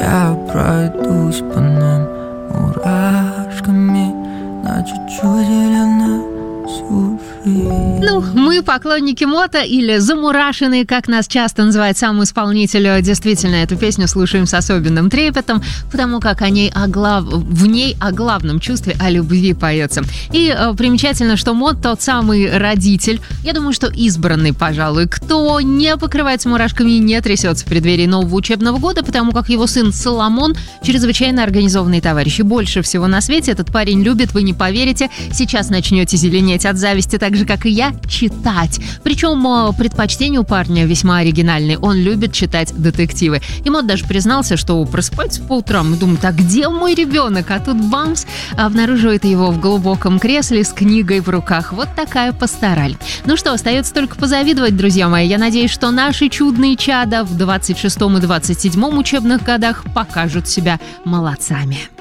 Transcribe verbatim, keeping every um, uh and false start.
Я пройдусь по нам мурашками на чуть-чуть зеленой суши. Ну, мы, поклонники мото или замурашенные, как нас часто называет сам исполнитель, действительно эту песню слушаем с особенным трепетом, потому как о ней о глав... в ней о главном чувстве, о любви поется. И э, примечательно, что мот тот самый родитель, я думаю, что избранный, пожалуй, кто не покрывается мурашками и не трясется в преддверии нового учебного года, потому как его сын Соломон чрезвычайно организованный товарищ. И больше всего на свете этот парень любит, вы не поверите, сейчас начнете зеленеть от зависти, так же, как и я, читать. Причем предпочтение у парня весьма оригинальное. Он любит читать детективы. И Мот даже признался, что просыпается по утрам и думает, а где мой ребенок? А тут бамс, обнаруживает его в глубоком кресле с книгой в руках. Вот такая пастораль. Ну что, остается только позавидовать, друзья мои. Я надеюсь, что наши чудные чада в двадцать шестом и двадцать седьмом учебных годах покажут себя молодцами.